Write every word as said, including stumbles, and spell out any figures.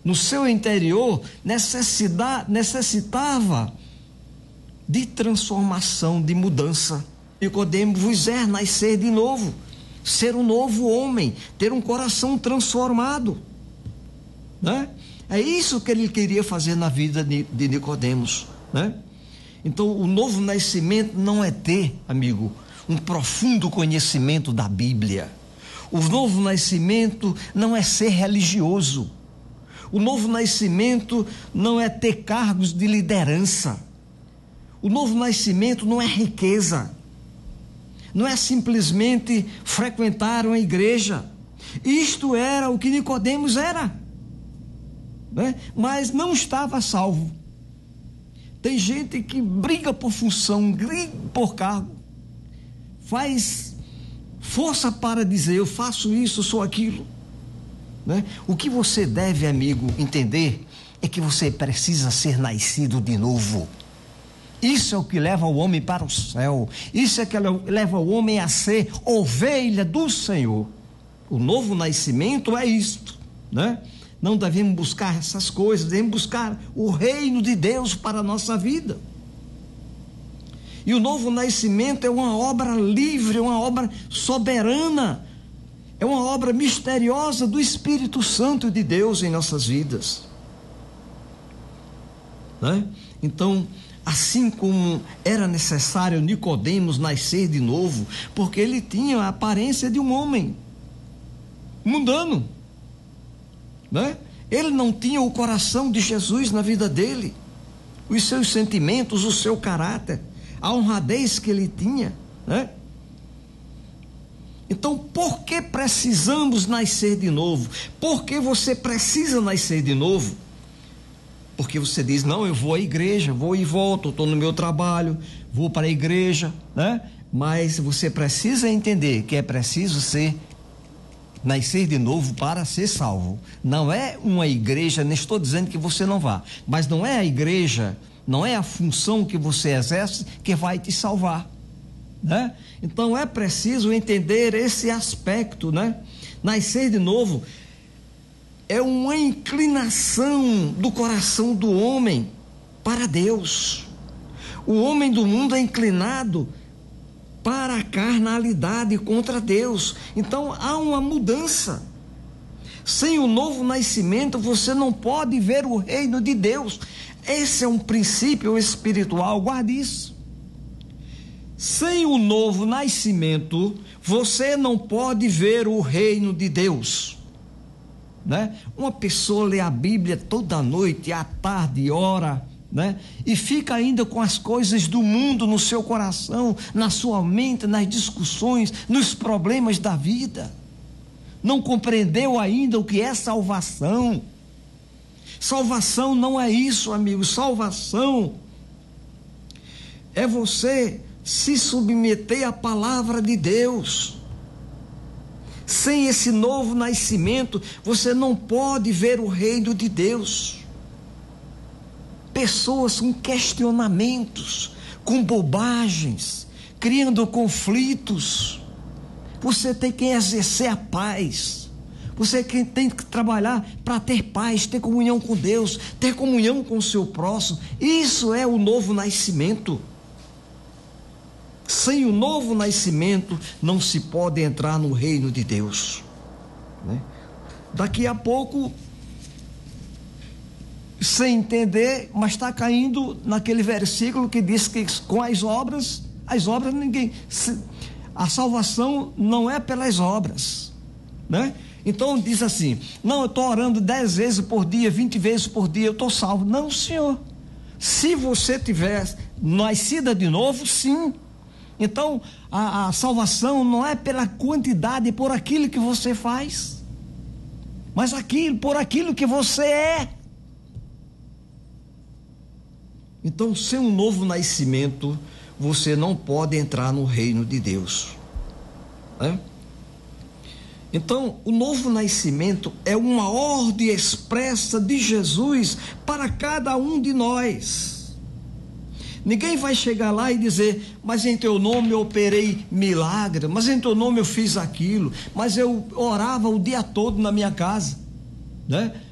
no seu interior, necessidade, necessitava de transformação, de mudança. Nicodemos vos é nascer de novo, ser um novo homem, ter um coração transformado, né? É isso que ele queria fazer na vida de, de Nicodemos, né? Então, o novo nascimento não é ter, amigo, um profundo conhecimento da Bíblia. O novo nascimento não é ser religioso. O novo nascimento não é ter cargos de liderança. O novo nascimento não é riqueza. Não é simplesmente frequentar uma igreja. Isto era o que Nicodemos era, né? Mas não estava salvo. Tem gente que briga por função, briga por cargo, faz força para dizer, eu faço isso, sou aquilo, né? O que você deve, amigo, entender é que você precisa ser nascido de novo. Isso é o que leva o homem para o céu. Isso é que leva o homem a ser ovelha do Senhor. O novo nascimento é isto, né? Não devemos buscar essas coisas, devemos buscar o reino de Deus para a nossa vida. E o novo nascimento é uma obra livre, uma obra soberana, é uma obra misteriosa do Espírito Santo de Deus em nossas vidas, né? Então, assim como era necessário Nicodemos nascer de novo, porque ele tinha a aparência de um homem mundano, né? Ele não tinha o coração de Jesus na vida dele, os seus sentimentos, o seu caráter, a honradez que ele tinha, né? Então, por que precisamos nascer de novo? Por que você precisa nascer de novo? Porque você diz, não, eu vou à igreja, vou e volto, estou no meu trabalho, vou para a igreja, né? Mas você precisa entender que é preciso ser, nascer de novo para ser salvo. Não é uma igreja, nem estou dizendo que você não vá, mas não é a igreja, não é a função que você exerce que vai te salvar, né? Então é preciso entender esse aspecto, né? Nascer de novo é uma inclinação do coração do homem para Deus. O homem do mundo é inclinado para a carnalidade contra Deus. Então há uma mudança. Sem o novo nascimento você não pode ver o reino de Deus. Esse é um princípio espiritual, guarde isso. Sem o novo nascimento você não pode ver o reino de Deus, né? Uma pessoa lê a Bíblia toda noite, à tarde, ora, né? E fica ainda com as coisas do mundo no seu coração, na sua mente, nas discussões, nos problemas da vida. Não compreendeu ainda o que é salvação. Salvação não é isso, amigo. Salvação é você se submeter à palavra de Deus. Sem esse novo nascimento, você não pode ver o reino de Deus. Pessoas com questionamentos, com bobagens, criando conflitos. Você tem que exercer a paz. Você tem que trabalhar para ter paz, ter comunhão com Deus, ter comunhão com o seu próximo. Isso é o novo nascimento. Sem o novo nascimento não se pode entrar no reino de Deus, né? Daqui a pouco, sem entender, mas está caindo naquele versículo que diz que com as obras, as obras ninguém, a salvação não é pelas obras, né? Então diz assim, não, eu estou orando dez vezes por dia, vinte vezes por dia, eu estou salvo. Não, senhor. Se você tiver nascida de novo, sim. Então, a, a salvação não é pela quantidade, por aquilo que você faz, mas aquilo, por aquilo que você é. Então, sem um novo nascimento, você não pode entrar no reino de Deus, né? Então, o novo nascimento é uma ordem expressa de Jesus para cada um de nós. Ninguém vai chegar lá e dizer, mas em teu nome eu operei milagre, mas em teu nome eu fiz aquilo, mas eu orava o dia todo na minha casa, né?